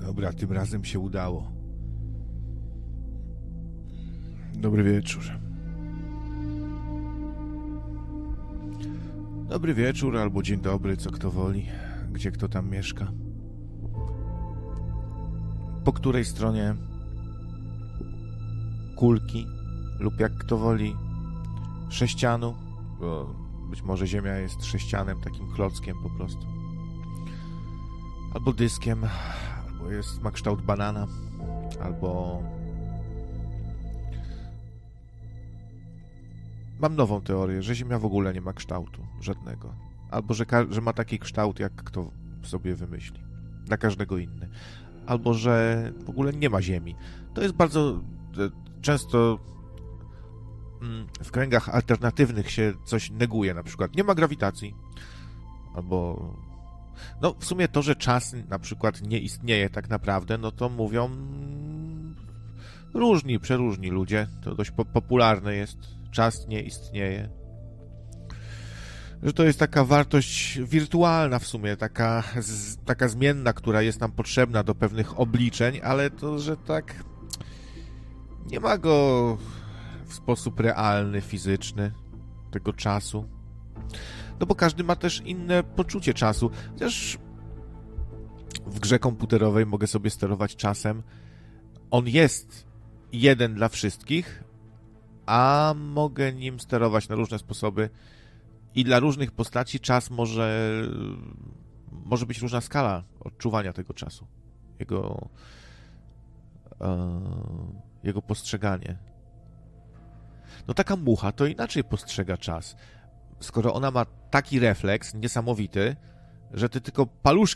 Dobra, tym razem się udało. Dobry wieczór. Dobry wieczór albo dzień dobry, co kto woli. Gdzie kto tam mieszka. Po której stronie kulki lub jak kto woli sześcianu, bo być może Ziemia jest sześcianem, takim klockiem po prostu. Albo dyskiem, albo ma kształt banana, albo... Mam nową teorię, że Ziemia w ogóle nie ma kształtu żadnego. Albo że ma taki kształt, jak kto sobie wymyśli. Dla każdego inny. Albo że w ogóle nie ma Ziemi. To jest bardzo często w kręgach alternatywnych się coś neguje. Na przykład nie ma grawitacji. Albo... No w sumie to, że czas na przykład nie istnieje tak naprawdę, no to mówią przeróżni ludzie. To dość popularne jest. Czas nie istnieje. Że to jest taka wartość wirtualna w sumie, taka zmienna, która jest nam potrzebna do pewnych obliczeń, ale to, że tak nie ma go w sposób realny, fizyczny, tego czasu. No bo każdy ma też inne poczucie czasu. Chociaż w grze komputerowej mogę sobie sterować czasem. On jest jeden dla wszystkich, a mogę nim sterować na różne sposoby i dla różnych postaci czas może być różna skala odczuwania tego czasu. Jego postrzeganie. No taka mucha to inaczej postrzega czas. Skoro ona ma taki refleks niesamowity, że ty tylko paluszkiem